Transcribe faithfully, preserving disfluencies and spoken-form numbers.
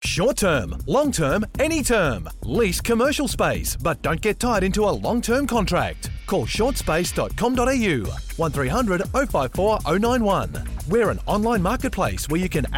Short term, long term, any term. Lease commercial space, but don't get tied into a long-term contract. Call short space dot com dot a u one three hundred oh five four oh nine one. We're an online marketplace where you can